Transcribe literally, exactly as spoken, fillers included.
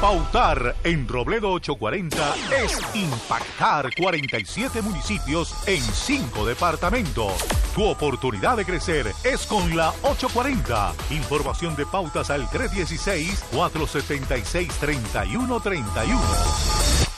Pautar en Robledo ochocientos cuarenta es impactar cuarenta y siete municipios en cinco departamentos. Tu oportunidad de crecer es con la ochocientos cuarenta. Información de pautas al tres uno seis, cuatro siete seis, tres uno tres uno.